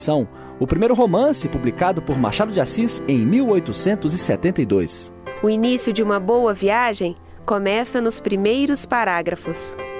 o primeiro romance publicado por Machado de Assis em 1872. O início de uma boa viagem começa nos primeiros parágrafos.